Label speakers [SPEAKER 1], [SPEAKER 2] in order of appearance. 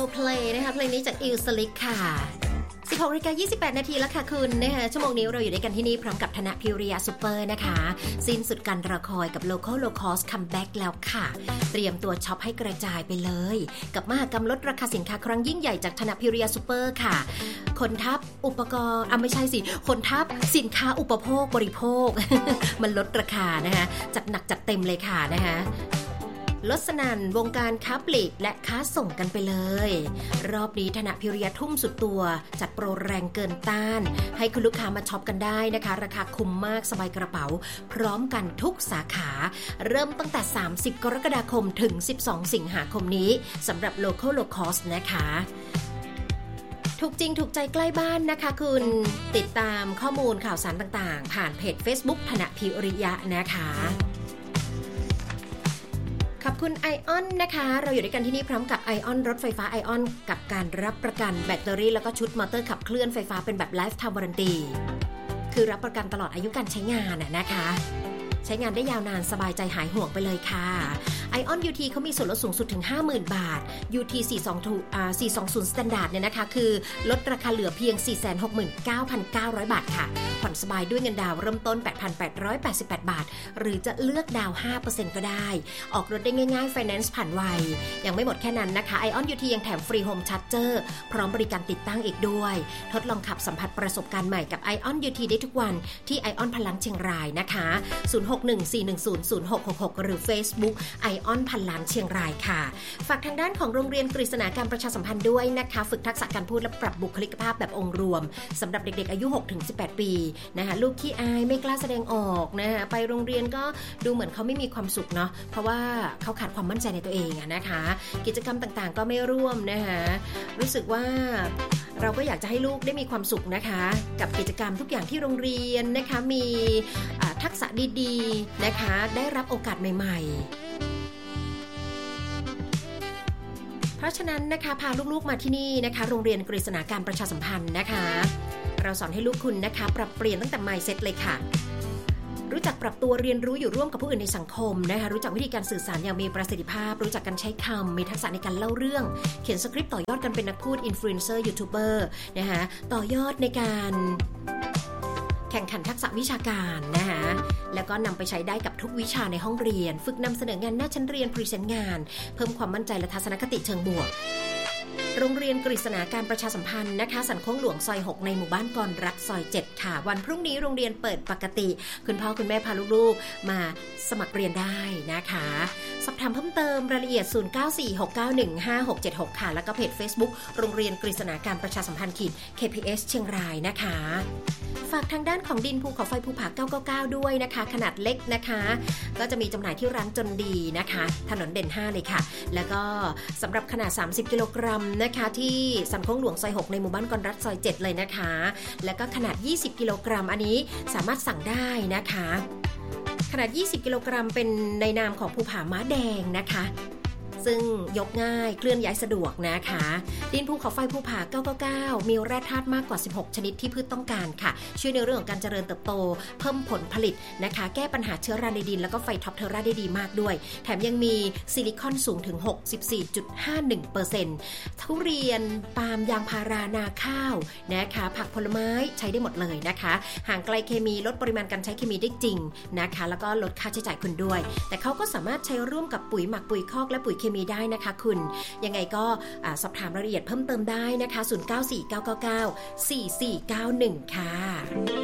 [SPEAKER 1] Play นะคะเพลงนี้จากอิลสลิกค่ะ16:28 นาทีแล้วค่ะคุณนะคะชั่วโมงนี้เราอยู่ด้วยกันที่นี่พร้อมกับธนพิริยะซุปเปอร์นะคะสิ้นสุดการรอคอยกับ Local Low Cost Comeback แล้วค่ะเตรียมตัวช็อปให้กระจายไปเลยกับมหกรรมลดราคาสินค้าครั้งยิ่งใหญ่จากธนพิริยะซุปเปอร์ค่ะคนทัพอุปกรณ์ไม่ใช่สิคนทัพสินค้าอุปโภคบริโภค มันลดราคานะคะจัดหนักจัดเต็มเลยค่ะนะคะลดสนั่นวงการค้าปลีกและค้าส่งกันไปเลยรอบนี้ธนพิริยะทุ่มสุดตัวจัดโปรแรงเกินต้านให้คุณลูกค้ามาช็อปกันได้นะคะราคาคุ้มมากสบายกระเป๋าพร้อมกันทุกสาขาเริ่มตั้งแต่30กรกฎาคมถึง12สิงหาคมนี้สำหรับ Local Low Cost นะคะถูกจริงถูกใจใกล้บ้านนะคะคุณติดตามข้อมูลข่าวสารต่างๆผ่านเพจ Facebook ธนพิริยะนะคะขอบคุณ ION นะคะเราอยู่ด้วยกันที่นี่พร้อมกับ ION รถไฟฟ้า ION กับการรับประกันแบตเตอรี่แล้วก็ชุดมอเตอร์ขับเคลื่อนไฟฟ้าเป็นแบบ Lifetime Warranty คือรับประกันตลอดอายุการใช้งานนะคะใช้งานได้ยาวนานสบายใจหายห่วงไปเลยค่ะ ION UT เขามีส่วนลดสูงสุดถึง 50,000 บาท UT 420 Standard เนี่ยนะคะคือลดราคาเหลือเพียง 469,900 บาทค่ะผ่อนสบายด้วยเงินดาวเริ่มต้น 8,888 บาทหรือจะเลือกดาว 5% ก็ได้ออกรถได้ง่ายๆ Finance ผ่านไวยังไม่หมดแค่นั้นนะคะ ION UT ยังแถมฟรี Home Charger พร้อมบริการติดตั้งอีกด้วยทดลองขับสัมผัสประสบการณ์ใหม่กับ ION UT ได้ทุกวันที่ ION พลังเชียงรายนะคะ0614100666หรือ Facebook ION พันล้านเชียงรายค่ะฝากทางด้านของโรงเรียนกฤษณาการประชาสัมพันธ์ด้วยนะคะฝึกทักษะการพูดและปรับบุคลิกภาพแบบองค์รวมสำหรับเด็กๆอายุ 6-18 ปีนะคะลูกขี้อายไม่กล้าแสดงออกนะคะไปโรงเรียนก็ดูเหมือนเขาไม่มีความสุขเนาะเพราะว่าเขาขาดความมั่นใจในตัวเองนะคะกิจกรรมต่างๆก็ไม่ร่วมนะคะรู้สึกว่าเราก็อยากจะให้ลูกได้มีความสุขนะคะกับกิจกรรมทุกอย่างที่โรงเรียนนะคะมีทักษะดีๆนะคะได้รับโอกาสใหม่ๆเพราะฉะนั้นนะคะพาลูกๆมาที่นี่นะคะโรงเรียนกฤษณาการประชาสัมพันธ์นะคะเราสอนให้ลูกคุณนะคะปรับเปลี่ยนตั้งแต่ mindset เลยค่ะรู้จักปรับตัวเรียนรู้อยู่ร่วมกับผู้อื่นในสังคมนะคะรู้จักวิธีการสื่อสารอย่างมีประสิทธิภาพรู้จักการใช้คำมีทักษะในการเล่าเรื่องเขียนสคริปต์ต่อยอดกันเป็นนักพูดอินฟลูเอนเซอร์ยูทูบเบอร์นะคะต่อยอดในการแข่งขันทักษะวิชาการนะคะแล้วก็นำไปใช้ได้กับทุกวิชาในห้องเรียนฝึกนำเสนองานหน้าชั้นเรียนพรีเซนต์งานเพิ่มความมั่นใจและทัศนคติเชิงบวกโรงเรียนกฤษณาการประชาสัมพันธ์นะคะสันโค้งหลวงซอย6ในหมู่บ้านกรรักซอย7ค่ะวันพรุ่งนี้โรงเรียนเปิดปกติคุณพ่อคุณแม่พาลูกๆมาสมัครเรียนได้นะคะสอบถามเพิ่มเติมรายละเอียด0946915676ค่ะแล้วก็เพจ Facebook โรงเรียนกฤษณาการประชาสัมพันธ์KPS เชียงรายนะคะฝากทางด้านของดินภูเขาไฟภูผา999ด้วยนะคะขนาดเล็กนะคะก็จะมีจำหน่ายที่ร้านจนดีนะคะถนนเด่น5เลยค่ะแล้วก็สำหรับขนาด30กิโลกรัมนะคะที่สันโค้งหลวงซอย6ในหมู่บ้านกรรัฐซอย7เลยนะคะแล้วก็ขนาด20กิโลกรัมอันนี้สามารถสั่งได้นะคะขนาด20กิโลกรัมเป็นในนามของภูผาม้าแดงนะคะซึ่งยกง่ายเคลื่อนย้ายสะดวกนะคะดินภูเขาไฟภูผา999มีแร่ธาตุมากกว่า16ชนิดที่พืชต้องการค่ะช่วยในเรื่องของการเจริญเติบโตเพิ่มผลผลิตนะคะแก้ปัญหาเชื้อราในดินแล้วก็ไฟท็อปเทอร่าได้ดีมากด้วยแถมยังมีซิลิคอนสูงถึง 64.51% ทุเรียนปาล์มยางพารานาข้าวนะคะผักผลไม้ใช้ได้หมดเลยนะคะห่างไกลเคมีลดปริมาณการใช้เคมีได้จริงนะคะแล้วก็ลดค่าใช้จ่ายคุณด้วยแต่เขาก็สามารถใช้ร่วมกับปุ๋ยหมักปุ๋ยคอกและปุ๋ยเคมีได้นะคะคุณยังไงก็สอบถามรายละเอียดเพิ่มเติมได้นะคะ0949994491ค่ะ